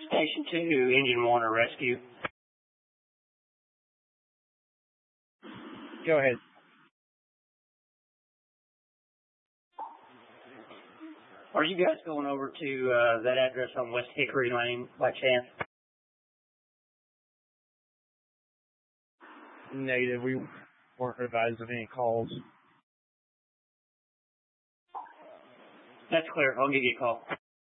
Station 2, Engine 1 or rescue. Go ahead. Are you guys going over to that address on West Hickory Lane by chance? Negative. We weren't advised of any calls. That's clear. I'll give you a call.